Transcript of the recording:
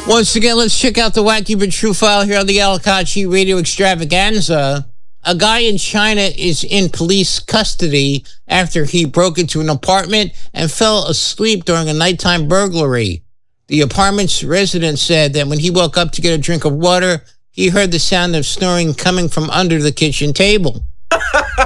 Once again, let's check out the wacky but true file here on the Al Kachi Radio Extravaganza. A guy in China is in police custody after he broke into an apartment and fell asleep during a nighttime burglary. The apartment's resident said that when he woke up to get a drink of water, he heard the sound of snoring coming from under the kitchen table.